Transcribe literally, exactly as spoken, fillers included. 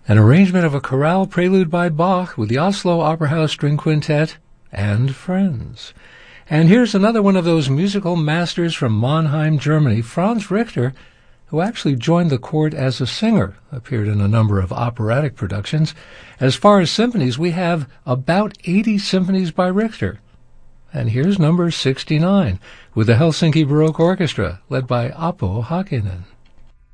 An arrangement of a chorale prelude by Bach with the Oslo Opera House String Quintet and Friends. And here's another one of those musical masters from Mannheim, Germany, Franz Richter, who actually joined the court as a singer, appeared in a number of operatic productions. As far as symphonies, we have about eighty symphonies by Richter. And here's number sixty-nine, with the Helsinki Baroque Orchestra, led by Apo Hakinen.